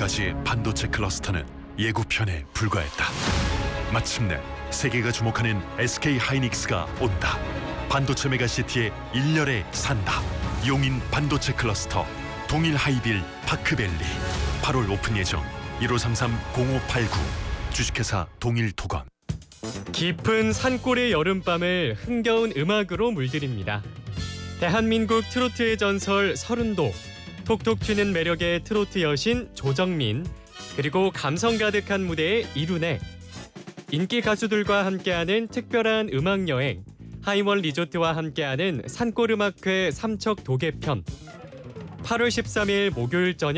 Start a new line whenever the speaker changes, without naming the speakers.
지금까지 반도체 클러스터는 예고편에 불과했다. 마침내 세계가 주목하는 SK 하이닉스가 온다. 반도체 메가시티의 일렬에 산다. 용인 반도체 클러스터 동일 하이빌 파크밸리 8월 오픈 예정. 1533-0589 주식회사 동일토건.
깊은 산골의 여름밤을 흥겨운 음악으로 물들입니다. 대한민국 트로트의 전설 서른도, 톡톡 튀는 매력의 트로트 여신 조정민, 그리고 감성 가득한 무대의 이룬혜. 인기 가수들과 함께하는 특별한 음악 여행, 하이원 리조트와 함께하는 산골음악회 삼척 도계편. 8월 13일 목요일 저녁